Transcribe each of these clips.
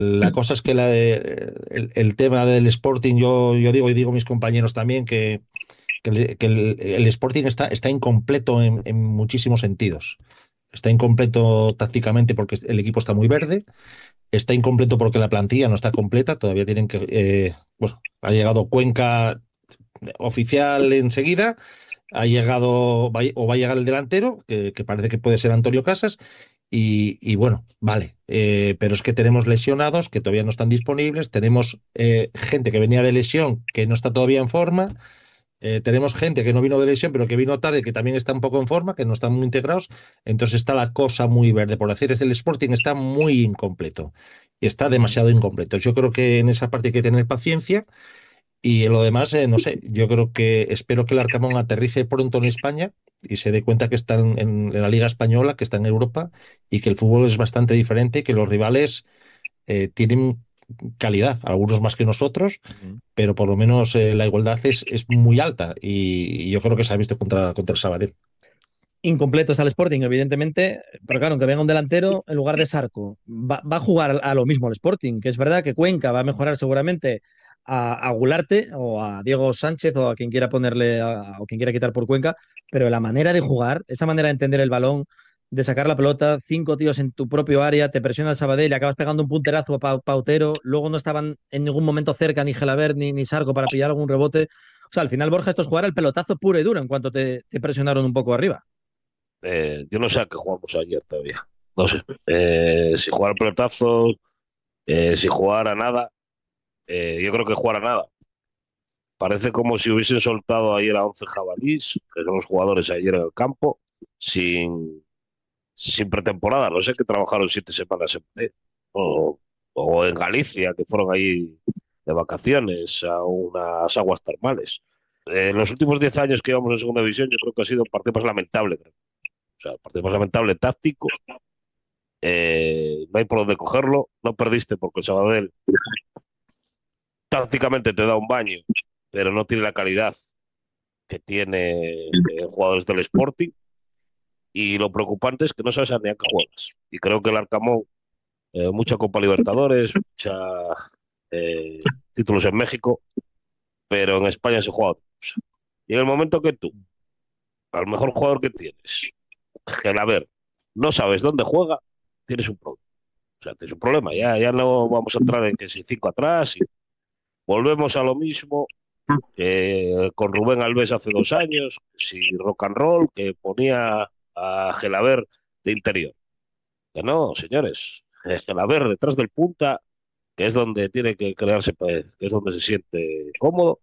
La cosa es que el tema del Sporting, yo digo y digo a mis compañeros también que el Sporting está incompleto en muchísimos sentidos. Está incompleto tácticamente porque el equipo está muy verde, está incompleto porque la plantilla no está completa, todavía tienen que... bueno, ha llegado Cuenca oficial enseguida, ha llegado o va a llegar el delantero, que parece que puede ser Antonio Casas, y bueno, vale, pero es que tenemos lesionados que todavía no están disponibles, tenemos gente que venía de lesión que no está todavía en forma, tenemos gente que no vino de lesión, pero que vino tarde, que también está un poco en forma, que no están muy integrados. Entonces está la cosa muy verde. Por decir, el Sporting está muy incompleto. Y está demasiado incompleto. Yo creo que en esa parte hay que tener paciencia. Y en lo demás, no sé, yo creo que espero que el Arcamón aterrice pronto en España y se dé cuenta que está en la Liga Española, que está en Europa y que el fútbol es bastante diferente y que los rivales tienen calidad, algunos más que nosotros, Ujú. pero por lo menos la igualdad es muy alta y yo creo que se ha visto contra el Sabadell. Incompleto está el Sporting, evidentemente, pero claro, aunque venga un delantero, en lugar de Sarco, va a jugar a lo mismo el Sporting, que es verdad que Cuenca va a mejorar seguramente a Gularte o a Diego Sánchez o a quien quiera ponerle o quien quiera quitar por Cuenca, pero la manera de jugar, esa manera de entender el balón, de sacar la pelota, cinco tíos en tu propio área, te presiona el Sabadell y acabas pegando un punterazo a Pautero, luego no estaban en ningún momento cerca ni Gelabert ni Sarco para pillar algún rebote. O sea, al final, Borja, esto es jugar al pelotazo puro y duro en cuanto te presionaron un poco arriba. Yo no sé a qué jugamos ayer todavía. No sé. Si jugar pelotazos, si jugar a nada. Yo creo que jugar a nada. Parece como si hubiesen soltado ayer a 11 jabalís, que son los jugadores ayer en el campo, sin, sin pretemporada. No sé que trabajaron 7 semanas en Madrid. O en Galicia, que fueron ahí de vacaciones a unas aguas termales. En los últimos 10 años que llevamos en segunda división, yo creo que ha sido el partido más lamentable. Creo. O sea, el partido más lamentable táctico. No hay por dónde cogerlo. No perdiste porque el Sabadell tácticamente te da un baño, pero no tiene la calidad que tiene jugadores del Sporting. Y lo preocupante es que no sabes a ni a qué juegas. Y creo que el Arcamón, mucha Copa Libertadores, mucha títulos en México, pero en España se juega otra cosa. Y en el momento que tú, al mejor jugador que tienes, Gelaber, no sabes dónde juega, tienes un problema. O sea, tienes un problema. Ya no vamos a entrar en que si 5 atrás, y volvemos a lo mismo que con Rubén Alves hace 2 años, si rock and roll, que ponía a Gelaber de interior. Que no, señores. Gelaber detrás del punta, que es donde tiene que crearse, pues, que es donde se siente cómodo,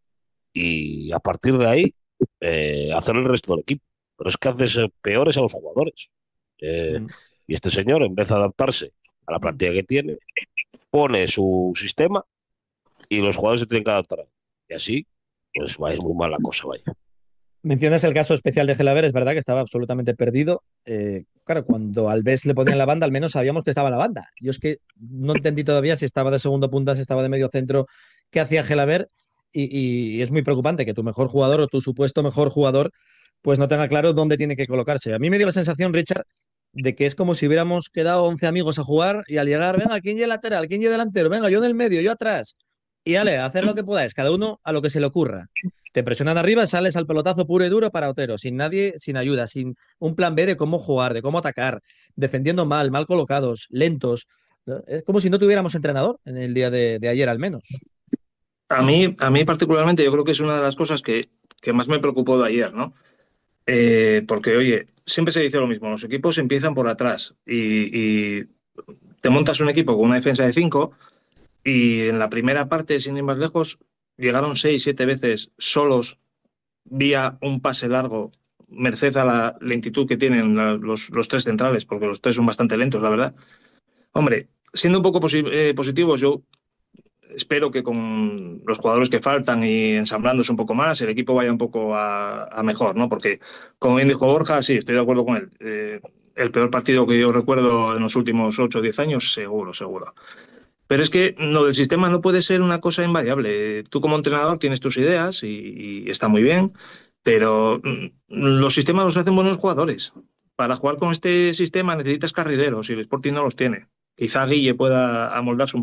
y a partir de ahí hacer el resto del equipo. Pero es que haces peores a los jugadores. Eh, Mm. y este señor, en vez de adaptarse a la plantilla que tiene, pone su sistema y los jugadores se tienen que adaptar. Y así, pues va a ir muy mal la cosa, vaya. Mencionas el caso especial de Gelaber, es verdad que estaba absolutamente perdido. Claro, cuando Alves le ponían la banda, al menos sabíamos que estaba la banda. Yo es que no entendí todavía si estaba de segundo punta, si estaba de medio centro, qué hacía Gelaber. Y es muy preocupante que tu mejor jugador o tu supuesto mejor jugador pues no tenga claro dónde tiene que colocarse. A mí me dio la sensación, Richard, de que es como si hubiéramos quedado 11 amigos a jugar y al llegar, venga, ¿quién lleva lateral? ¿Quién lleva delantero? Venga, yo en el medio, yo atrás. Y dale, hacer lo que podáis, cada uno a lo que se le ocurra. Te presionan arriba, sales al pelotazo puro y duro para Otero, sin nadie, sin ayuda, sin un plan B de cómo jugar, de cómo atacar, defendiendo mal, mal colocados, lentos. Es como si no tuviéramos entrenador en el día de ayer al menos. A mí particularmente yo creo que es una de las cosas que más me preocupó de ayer, ¿no? Porque, oye, siempre se dice lo mismo, los equipos empiezan por atrás y te montas un equipo con una defensa de 5 y en la primera parte, sin ir más lejos, llegaron 6, 7 veces solos vía un pase largo, merced a la lentitud que tienen los tres centrales, porque los tres son bastante lentos, la verdad. Hombre, siendo un poco positivos, yo espero que con los jugadores que faltan y ensamblándose un poco más, el equipo vaya un poco a mejor, ¿no? Porque, como bien dijo Borja, sí, estoy de acuerdo con él. El peor partido que yo recuerdo en los últimos 8 o 10 años, seguro, seguro. Pero es que lo del sistema no puede ser una cosa invariable. Tú como entrenador tienes tus ideas y está muy bien, pero los sistemas los hacen buenos jugadores. Para jugar con este sistema necesitas carrileros y el Sporting no los tiene. Quizá Guille pueda amoldarse un